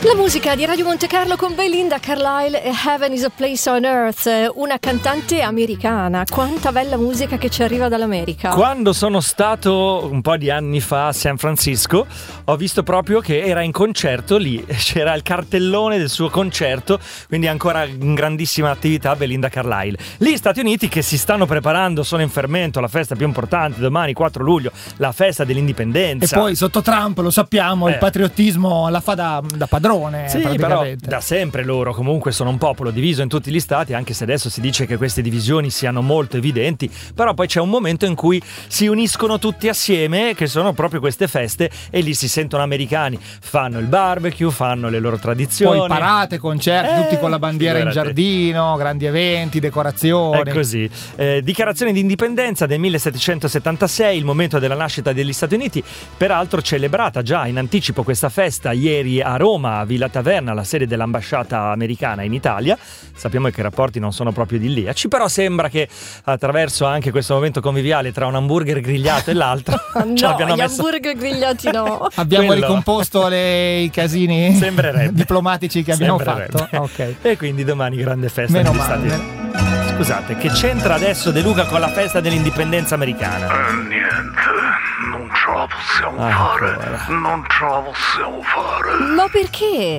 La musica di Radio Monte Carlo con Belinda Carlisle e Heaven is a Place on Earth, una cantante americana. Quanta bella musica che ci arriva dall'America. Quando sono stato un po' di anni fa a San Francisco, ho visto proprio che era in concerto lì, c'era il cartellone del suo concerto, quindi ancora in grandissima attività Belinda Carlisle. Lì Stati Uniti che si stanno preparando, sono in fermento, la festa più importante domani 4 luglio, la festa dell'indipendenza. E poi sotto Trump, lo sappiamo, il patriottismo la fa da padrone. Sì, però da sempre loro comunque sono un popolo diviso in tutti gli stati, anche se adesso si dice che queste divisioni siano molto evidenti, però poi c'è un momento in cui si uniscono tutti assieme, che sono proprio queste feste, e lì si sentono americani, fanno il barbecue, fanno le loro tradizioni, poi parate, concerti, tutti con la bandiera in giardino, grandi eventi, decorazioni. È così. Dichiarazione di indipendenza del 1776, il momento della nascita degli Stati Uniti, peraltro celebrata già in anticipo questa festa ieri a Roma, a Villa Taverna, la sede dell'ambasciata americana in Italia. Sappiamo che i rapporti non sono proprio idilliaci, però sembra che attraverso anche questo momento conviviale tra un hamburger grigliato e l'altro no, gli hamburger grigliati no. Abbiamo ricomposto i casini diplomatici che abbiamo fatto. Okay. E quindi domani grande festa Meno negli male. Stati Uniti. Scusate, che c'entra adesso De Luca con la festa dell'indipendenza americana? Niente, non ce la possiamo fare. Non ce la possiamo fare. Ma perché?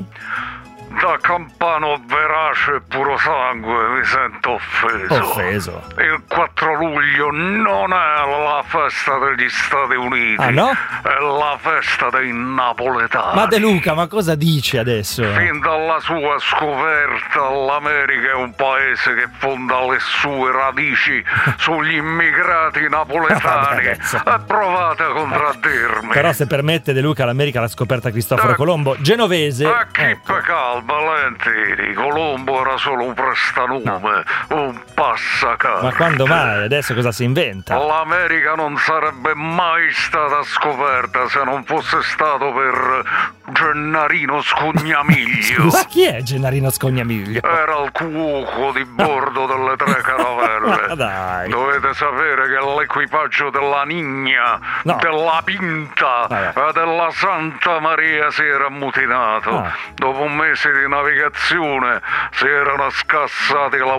Da campano verace e puro sangue mi sento offeso. Il 4 luglio non è la festa degli Stati Uniti. Ah no? È la festa dei napoletani. Ma De Luca, ma cosa dici adesso? Fin dalla sua scoperta l'America è un paese che fonda le sue radici sugli immigrati napoletani. E provate a contraddirmi. Però se permette De Luca, l'America l'ha scoperta Cristoforo Colombo, genovese. Chi calma, Valentini, Colombo era solo un prestanume, un passacarte. Ma quando mai? Adesso cosa si inventa? L'America non sarebbe mai stata scoperta se non fosse stato per Gennarino Scognamiglio. Scusa, chi è Gennarino Scognamiglio? Era il cuoco di bordo delle 3 caravelle. Ma dai. Dovete sapere che l'equipaggio della Nigna, della Pinta e della Santa Maria si era ammutinato. Dopo un mese di navigazione si erano scassati la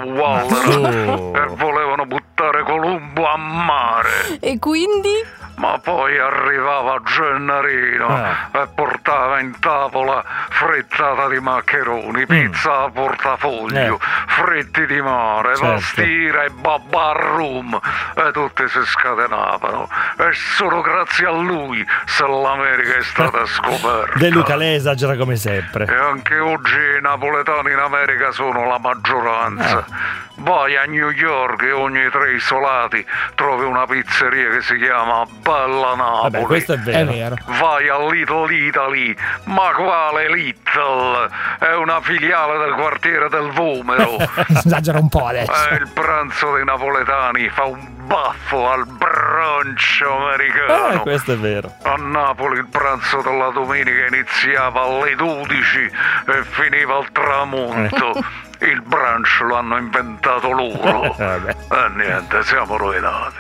Waller e volevano buttare Colombo a mare. E quindi? Ma poi arrivava Gennarino e portava in tavola frittata di maccheroni, pizza a portafoglio, fritti di mare, pastira e babà rum, e tutti si scatenavano. E solo grazie a lui se l'America è stata scoperta. De Luca, lei esagera come sempre. E anche oggi i napoletani in America sono la maggioranza. Vai a New York e ogni 3 isolati trovi una pizzeria che si chiama Bella Napoli. Vabbè, questo è vero. Vai a Little Italy, ma quale Little? È una filiale del quartiere del Vomero. Esagera un po' adesso. Il pranzo dei napoletani fa un baffo al brunch americano. Questo è vero. A Napoli il pranzo della domenica iniziava alle 12 e finiva al tramonto. Il brunch lo hanno inventato loro. Niente, siamo rovinati.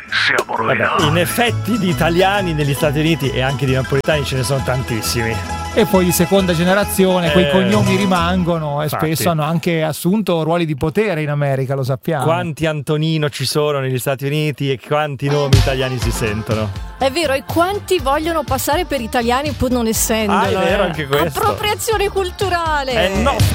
In effetti di italiani negli Stati Uniti e anche di napoletani ce ne sono tantissimi. E poi di seconda generazione, quei cognomi rimangono e infatti. spesso hanno anche assunto ruoli di potere in America, lo sappiamo. Quanti Antonino ci sono negli Stati Uniti e quanti nomi italiani si sentono. È vero, e quanti vogliono passare per italiani pur non essendolo. È vero anche questo. Appropriazione culturale. No.